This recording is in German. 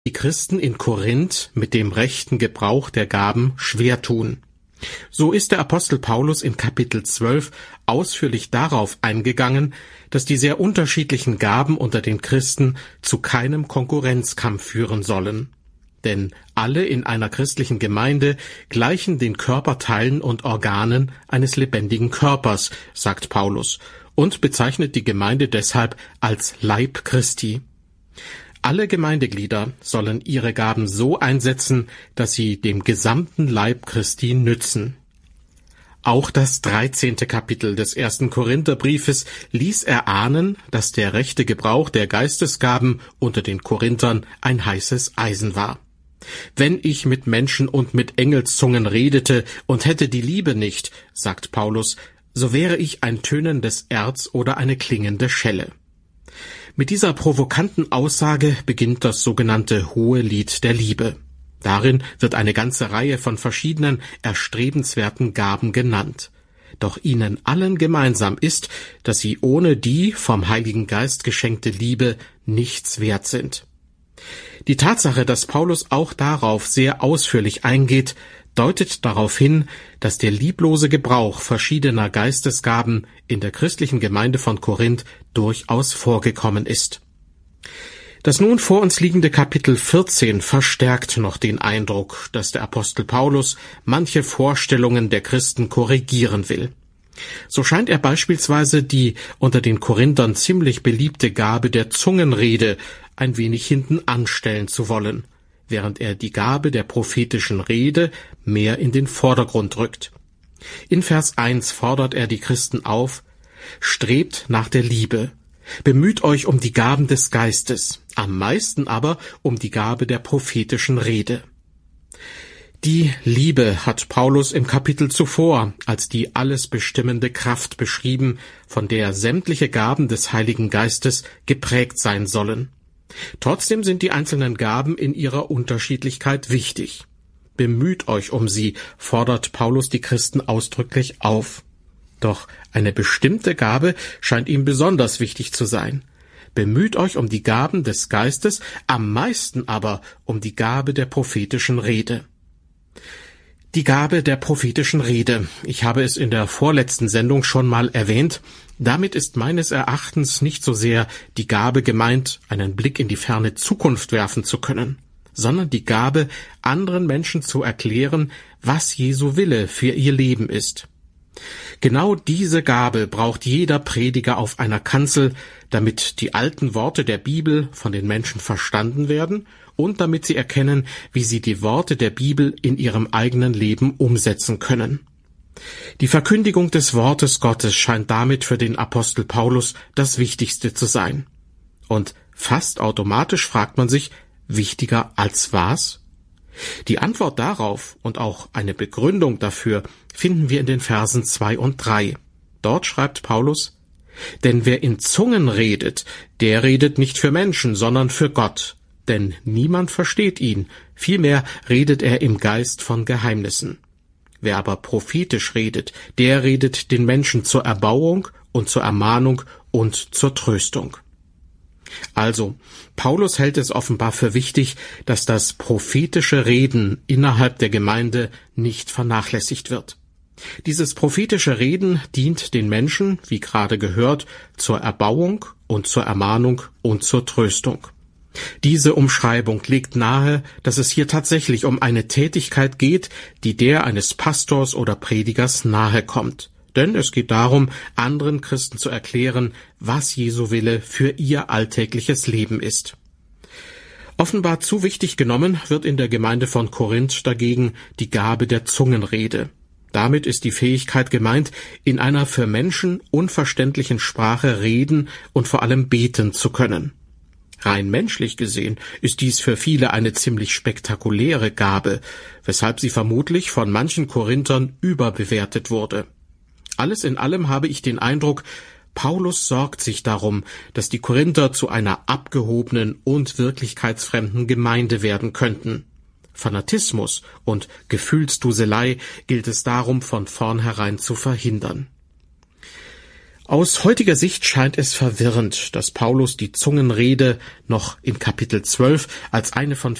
die Christen in Korinth mit dem rechten Gebrauch der Gaben schwer tun. So ist der Apostel Paulus in Kapitel 12 ausführlich darauf eingegangen, dass die sehr unterschiedlichen Gaben unter den Christen zu keinem Konkurrenzkampf führen sollen. Denn alle in einer christlichen Gemeinde gleichen den Körperteilen und Organen eines lebendigen Körpers, sagt Paulus, und bezeichnet die Gemeinde deshalb als Leib Christi. Alle Gemeindeglieder sollen ihre Gaben so einsetzen, dass sie dem gesamten Leib Christi nützen. Auch das 13. Kapitel des 1. Korintherbriefes ließ erahnen, dass der rechte Gebrauch der Geistesgaben unter den Korinthern ein heißes Eisen war. Wenn ich mit Menschen und mit Engelszungen redete und hätte die Liebe nicht, sagt Paulus, so wäre ich ein tönendes Erz oder eine klingende Schelle. Mit dieser provokanten Aussage beginnt das sogenannte Hohelied der Liebe. Darin wird eine ganze Reihe von verschiedenen erstrebenswerten Gaben genannt. Doch ihnen allen gemeinsam ist, dass sie ohne die vom Heiligen Geist geschenkte Liebe nichts wert sind. Die Tatsache, dass Paulus auch darauf sehr ausführlich eingeht, deutet darauf hin, dass der lieblose Gebrauch verschiedener Geistesgaben in der christlichen Gemeinde von Korinth durchaus vorgekommen ist. Das nun vor uns liegende Kapitel 14 verstärkt noch den Eindruck, dass der Apostel Paulus manche Vorstellungen der Christen korrigieren will. So scheint er beispielsweise die unter den Korinthern ziemlich beliebte Gabe der Zungenrede ein wenig hinten anstellen zu wollen, während er die Gabe der prophetischen Rede mehr in den Vordergrund rückt. In Vers 1 fordert er die Christen auf: Strebt nach der Liebe, bemüht euch um die Gaben des Geistes, am meisten aber um die Gabe der prophetischen Rede. Die Liebe hat Paulus im Kapitel zuvor als die alles bestimmende Kraft beschrieben, von der sämtliche Gaben des Heiligen Geistes geprägt sein sollen. Trotzdem sind die einzelnen Gaben in ihrer Unterschiedlichkeit wichtig. Bemüht euch um sie, fordert Paulus die Christen ausdrücklich auf. Doch eine bestimmte Gabe scheint ihm besonders wichtig zu sein. Bemüht euch um die Gaben des Geistes, am meisten aber um die Gabe der prophetischen Rede. Die Gabe der prophetischen Rede. Ich habe es in der vorletzten Sendung schon mal erwähnt. Damit ist meines Erachtens nicht so sehr die Gabe gemeint, einen Blick in die ferne Zukunft werfen zu können, sondern die Gabe, anderen Menschen zu erklären, was Jesu Wille für ihr Leben ist. Genau diese Gabe braucht jeder Prediger auf einer Kanzel, damit die alten Worte der Bibel von den Menschen verstanden werden und damit sie erkennen, wie sie die Worte der Bibel in ihrem eigenen Leben umsetzen können. Die Verkündigung des Wortes Gottes scheint damit für den Apostel Paulus das Wichtigste zu sein. Und fast automatisch fragt man sich, wichtiger als was? Die Antwort darauf und auch eine Begründung dafür finden wir in den Versen 2 und 3. Dort schreibt Paulus: Denn wer in Zungen redet, der redet nicht für Menschen, sondern für Gott. Denn niemand versteht ihn, vielmehr redet er im Geist von Geheimnissen. Wer aber prophetisch redet, der redet den Menschen zur Erbauung und zur Ermahnung und zur Tröstung. Also, Paulus hält es offenbar für wichtig, dass das prophetische Reden innerhalb der Gemeinde nicht vernachlässigt wird. Dieses prophetische Reden dient den Menschen, wie gerade gehört, zur Erbauung und zur Ermahnung und zur Tröstung. Diese Umschreibung legt nahe, dass es hier tatsächlich um eine Tätigkeit geht, die der eines Pastors oder Predigers nahe kommt. Denn es geht darum, anderen Christen zu erklären, was Jesu Wille für ihr alltägliches Leben ist. Offenbar zu wichtig genommen wird in der Gemeinde von Korinth dagegen die Gabe der Zungenrede. Damit ist die Fähigkeit gemeint, in einer für Menschen unverständlichen Sprache reden und vor allem beten zu können. Rein menschlich gesehen ist dies für viele eine ziemlich spektakuläre Gabe, weshalb sie vermutlich von manchen Korinthern überbewertet wurde. Alles in allem habe ich den Eindruck, Paulus sorgt sich darum, dass die Korinther zu einer abgehobenen und wirklichkeitsfremden Gemeinde werden könnten. Fanatismus und Gefühlsduselei gilt es darum von vornherein zu verhindern. Aus heutiger Sicht scheint es verwirrend, dass Paulus die Zungenrede noch in Kapitel 12 als eine von